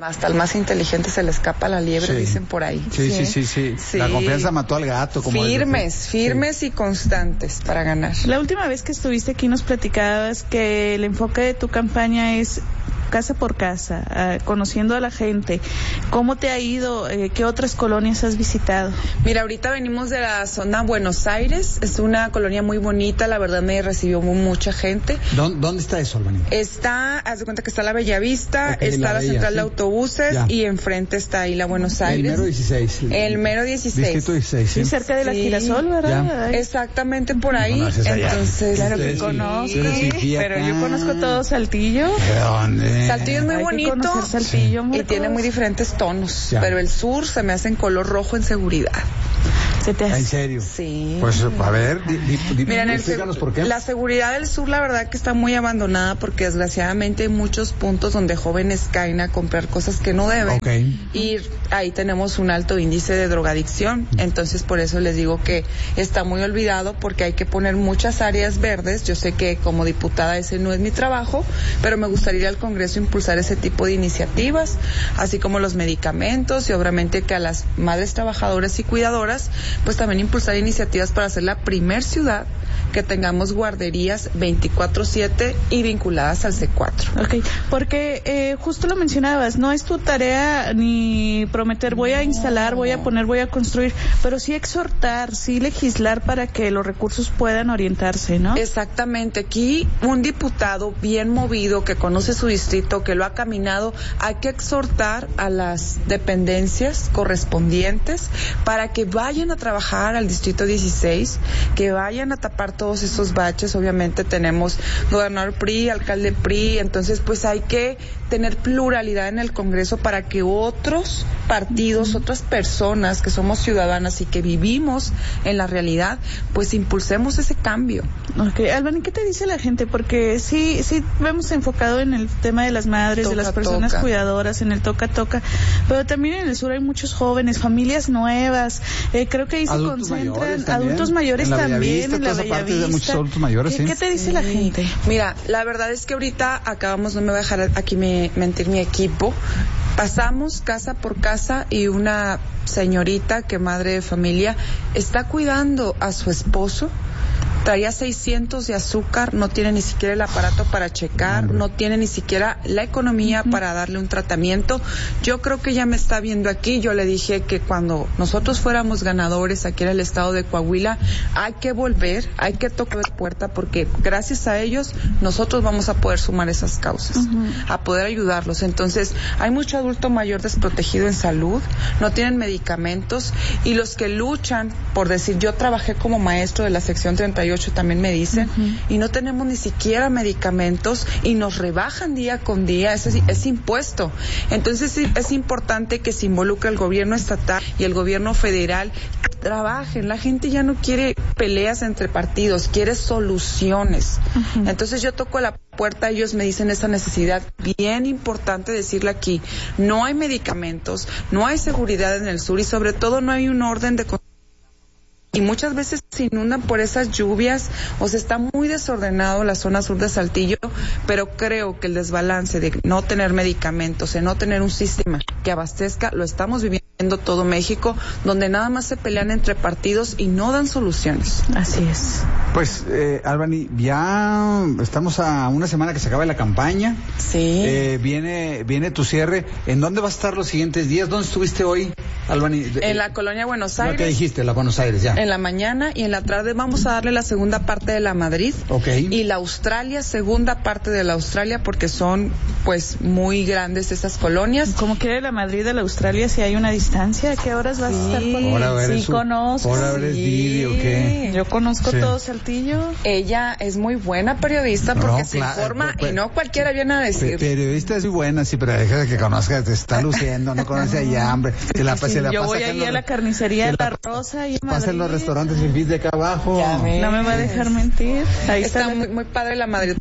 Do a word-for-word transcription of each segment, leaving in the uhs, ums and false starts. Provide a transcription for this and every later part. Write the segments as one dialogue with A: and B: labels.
A: Hasta el más inteligente se le escapa la liebre, sí. Dicen por ahí.
B: Sí, sí, sí, sí, sí. La confianza mató al gato. Como
A: firmes, firmes sí. Y constantes para ganar.
C: La última vez que estuviste aquí nos platicabas que el enfoque de tu campaña es casa por casa, uh, conociendo a la gente. ¿Cómo te ha ido? Eh, ¿Qué otras colonias has visitado?
A: Mira, ahorita venimos de la zona Buenos Aires. Es una colonia muy bonita, la verdad me recibió muy, mucha gente.
B: ¿Dónde, ¿Dónde está eso, Albany?
A: Está, haz de cuenta que está la Bellavista, okay, está la, la Bella, central sí. de autobuses ya. Y enfrente está ahí la Buenos Aires.
B: El mero dieciséis.
A: El mero dieciséis.
B: Distrito dieciséis, sí.
C: Sí, cerca de la sí. Girasol, ¿verdad?
A: Ya. Exactamente por ahí. Entonces,
C: claro que conozco. Sí, pero yo conozco todo Saltillo.
B: ¿De dónde?
A: Saltillo es muy bonito.
C: Saltillo,
A: sí. Y tiene muy diferentes tonos, ya. Pero el sur se me hace en color rojo en seguridad.
C: ¿Se te hace?
B: ¿En serio?
A: Sí.
B: Pues a ver, di, di, di,
A: Miren,
B: explícanos por qué.
A: La seguridad del sur, la verdad que está muy abandonada porque desgraciadamente hay muchos puntos donde jóvenes caen a comprar cosas que no deben.
B: Okay.
A: Y ahí tenemos un alto índice de drogadicción. Entonces, por eso les digo que está muy olvidado porque hay que poner muchas áreas verdes. Yo sé que como diputada ese no es mi trabajo, pero me gustaría ir al Congreso a impulsar ese tipo de iniciativas, así como los medicamentos y obviamente que a las madres trabajadoras y cuidadoras pues también impulsar iniciativas para ser la primer ciudad que tengamos guarderías veinticuatro siete y vinculadas al C cuatro.
C: Ok, porque eh, justo lo mencionabas, no es tu tarea ni prometer voy a instalar, voy a poner, voy a construir, pero sí exhortar, sí legislar para que los recursos puedan orientarse, ¿no?
A: Exactamente, aquí un diputado bien movido que conoce su distrito, que lo ha caminado, hay que exhortar a las dependencias correspondientes para que vayan a trabajar al distrito dieciséis, que vayan a tapar todos esos baches. Obviamente tenemos gobernador P R I, alcalde P R I, entonces pues hay que tener pluralidad en el Congreso para que otros partidos, uh-huh. otras personas que somos ciudadanas y que vivimos en la realidad, pues impulsemos ese cambio.
C: Ok, Albany, ¿qué te dice la gente? Porque sí, sí vemos enfocado en el tema de las madres, toca, de las personas toca. cuidadoras, en el toca-toca, pero también en el sur hay muchos jóvenes, familias nuevas, eh, creo que ahí
B: adultos
C: se concentran
B: mayores
C: adultos mayores
B: en
C: también, en la
B: Bellavista. Muchos adultos mayores,
C: ¿Qué,
B: ¿sí?
C: ¿Qué te dice sí. la gente?
A: Mira, la verdad es que ahorita acabamos, no me va a dejar aquí me, mentir mi equipo, pasamos casa por casa y una señorita que madre de familia está cuidando a su esposo. Traía seiscientos de azúcar, no tiene ni siquiera el aparato para checar, no tiene ni siquiera la economía uh-huh. para darle un tratamiento. Yo creo que ella me está viendo aquí. Yo le dije que cuando nosotros fuéramos ganadores aquí en el estado de Coahuila, hay que volver, hay que tocar la puerta porque gracias a ellos nosotros vamos a poder sumar esas causas, uh-huh. a poder ayudarlos. Entonces, hay mucho adulto mayor desprotegido en salud, no tienen medicamentos y los que luchan por decir, yo trabajé como maestro de la sección treinta y ocho también me dicen, uh-huh. y no tenemos ni siquiera medicamentos y nos rebajan día con día, ese es impuesto. Entonces es importante que se involucre el gobierno estatal y el gobierno federal, que trabajen. La gente ya no quiere peleas entre partidos, quiere soluciones. Uh-huh. Entonces yo toco la puerta, ellos me dicen esa necesidad, bien importante decirle aquí, no hay medicamentos, no hay seguridad en el sur y sobre todo no hay un orden de y muchas veces se inundan por esas lluvias, o sea, está muy desordenado la zona sur de Saltillo, pero creo que el desbalance de no tener medicamentos, de no tener un sistema que abastezca, lo estamos viviendo todo México, donde nada más se pelean entre partidos y no dan soluciones.
C: Así es.
B: Pues, eh, Albany, ya estamos a una semana que se acaba la campaña.
A: Sí.
B: Eh, viene, viene tu cierre. ¿En dónde vas a estar los siguientes días? ¿Dónde estuviste hoy, Albany?
A: En la colonia Buenos Aires.
B: Lo que dijiste, la Buenos Aires, ya.
A: En la mañana y en la tarde vamos a darle la segunda parte de la Madrid.
B: Okay.
A: Y la Australia, segunda parte de la Australia, porque son, pues, muy grandes esas colonias.
C: ¿Cómo quiere la Madrid de la Australia si hay una distancia? ¿A qué horas vas
A: sí.
C: a estar por
B: ahora
C: Sí,
B: su...
C: conozco.
B: Ahora eres
C: sí.
B: Didi, ¿o qué?
C: Yo conozco
B: sí.
C: todo Saltillo.
A: Ella es muy buena periodista porque no, se claro, informa pues, y no cualquiera viene a decir.
B: Periodista es muy buena, sí, pero deja de que conozca, te está luciendo, no conoce allá, hombre. Se la,
C: sí,
B: se la
C: yo
B: pasa
C: voy ahí
B: los,
C: a la carnicería de La Rosa y
B: pasa en los restaurantes sin fin de acá abajo.
C: No me va a dejar mentir.
A: Ahí está, está muy, muy padre la Madrid.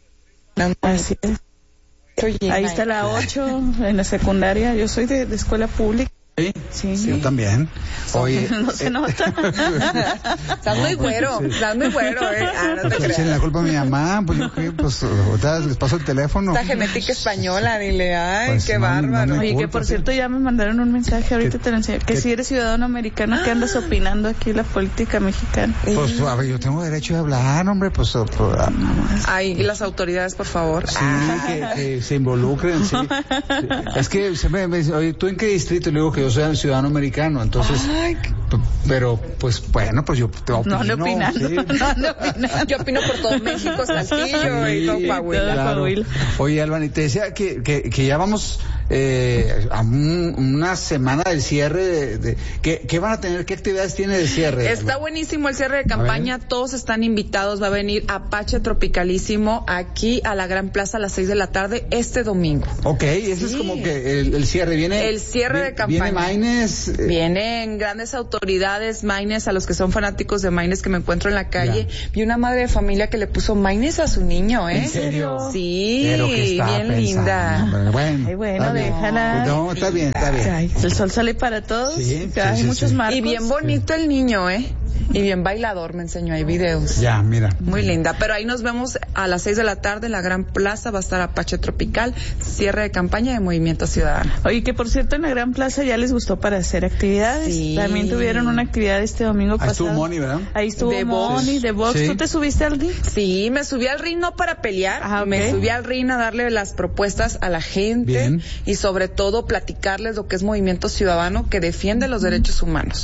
C: Así es. Ahí está la ocho en la secundaria. Yo soy de, de escuela pública.
B: Sí,
C: Sí.
B: sí, yo también. Oye,
C: No se nota.
A: Estás muy güero, estás muy güero, eh. Ah, no te
B: pues echenle la
A: creas.
B: culpa a mi mamá, pues yo qué, pues ahorita les paso el teléfono.
A: Esta genética española, dile, ay,
B: Pues,
A: qué
B: no,
A: bárbaro.
B: no me
C: Oye, que
B: culpa,
C: por
B: sí.
C: cierto ya me mandaron un mensaje, ahorita
B: ¿Qué?
C: te lo enseño, que
B: ¿Qué?
C: si eres ciudadano americano, que andas opinando aquí la política mexicana.
B: Pues a ver, yo tengo derecho de hablar, hombre, pues, pues ah,
A: Ay, y las autoridades, por favor.
B: sí,
A: Ah.
B: que, que se involucren, sí. Sí. Es que siempre me dicen, oye, ¿tú en qué distrito? Le digo que yo soy ciudadano americano, entonces,
A: Ay,
B: p- pero, pues, bueno, pues yo te opino.
C: No ando opinando,
B: sí.
C: no ando opinando.
A: yo opino por todo México, Saltillo y todo
B: Sí,
A: Coahuila.
C: todo Coahuila.
B: Oye, Alban, y te decía que, que, que ya vamos eh, a un- una semana del cierre de, de ¿qué, ¿qué van a tener? ¿Qué actividades tiene de cierre?
A: Está buenísimo el cierre de campaña, todos están invitados, va a venir Apache Tropicalísimo aquí a la Gran Plaza a las seis de la tarde este domingo.
B: Ok, ese es
A: Sí.
B: como que el, el cierre viene.
A: El cierre de
B: vi-
A: campaña.
B: Viene Maines. eh,
A: Vienen grandes autoridades, Maines, a los que son fanáticos de Maines que me encuentro en la calle. Vi una madre de familia que le puso Maines a su niño, ¿eh?
B: ¿En serio?
A: Sí,
B: Pero que está
A: bien
B: pensando,
A: linda.
B: hombre, bueno,
C: Ay, bueno,
B: está bien.
C: déjala.
B: No, está bien, está bien.
C: Ay, el sol sale para todos.
B: Sí,
C: Hay
B: sí, sí,
C: muchos
B: sí.
C: marcos.
A: Y bien bonito el niño, ¿eh? Y bien bailador, me enseñó, hay videos.
B: Ya, mira.
A: Muy linda, pero ahí nos vemos a las seis de la tarde en la Gran Plaza, va a estar Apache Tropical, cierre de campaña de Movimiento Ciudadano.
C: Oye, que por cierto en la Gran Plaza ya les gustó para hacer actividades.
A: Sí.
C: También tuvieron una actividad este domingo
B: Ahí
C: pasado.
B: estuvo Moni, ¿verdad?
C: Ahí estuvo
A: De box.
C: Moni, de box.
B: Sí.
C: ¿Tú te subiste al ring?
A: Sí, me subí al ring no para pelear,
C: Ah, ok.
A: me subí al ring a darle las propuestas a la gente
B: Bien.
A: y sobre todo platicarles lo que es Movimiento Ciudadano que defiende los derechos humanos.